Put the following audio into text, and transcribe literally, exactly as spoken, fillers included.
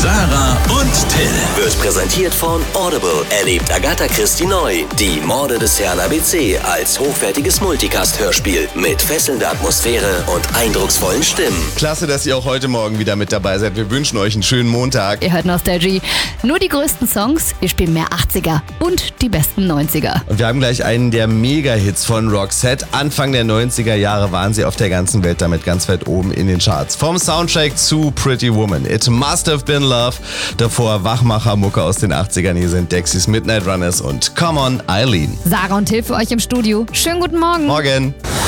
Sarah und Till. Wird präsentiert von Audible. Erlebt Agatha Christie neu. Die Morde des Herrn A B C als hochwertiges Multicast-Hörspiel mit fesselnder Atmosphäre und eindrucksvollen Stimmen. Klasse, dass ihr auch heute Morgen wieder mit dabei seid. Wir wünschen euch einen schönen Montag. Ihr hört Nostalgie. Nur die größten Songs, wir spielen mehr achtziger und die besten neunziger. Und wir haben gleich einen der Mega-Hits von Roxette. Anfang der neunziger Jahre waren sie auf der ganzen Welt damit ganz weit oben in den Charts. Vom Soundtrack zu Pretty Woman. It Must Have Been Love. Davor Wachmacher-Mucke aus den achtzigern. Hier sind Dexys Midnight Runners und Come On Eileen. Sarah und Till für euch im Studio. Schönen guten Morgen. Morgen.